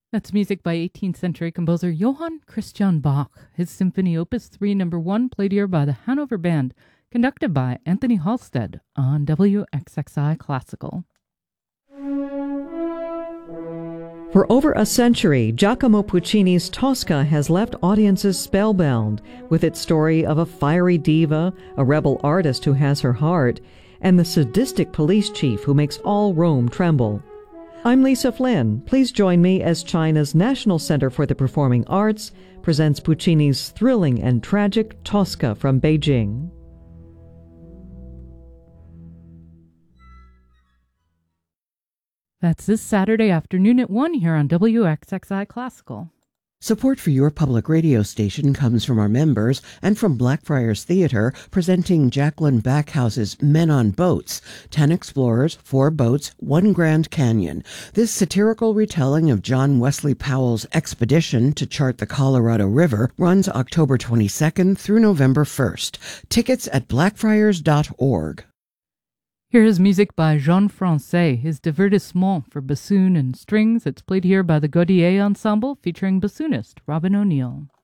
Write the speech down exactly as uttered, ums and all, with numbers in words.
That's music by eighteenth century composer Johann Christian Bach. His Symphony Opus three number one played here by the Hanover Band, conducted by Anthony Halstead on W X X I Classical. For over a century, Giacomo Puccini's Tosca has left audiences spellbound with its story of a fiery diva, a rebel artist who has her heart, and the sadistic police chief who makes all Rome tremble. I'm Lisa Flynn. Please join me as China's National Center for the Performing Arts presents Puccini's thrilling and tragic Tosca from Beijing. That's this Saturday afternoon at one here on W X X I Classical. Support for your public radio station comes from our members and from Blackfriars Theater, presenting Jacqueline Backhouse's Men on Boats, Ten Explorers, Four Boats, One Grand Canyon. This satirical retelling of John Wesley Powell's expedition to chart the Colorado River runs October twenty-second through November first. Tickets at blackfriars dot org. Here is music by Jean Francais, his divertissement for bassoon and strings. It's played here by the Gaudier Ensemble, featuring bassoonist Robin O'Neill.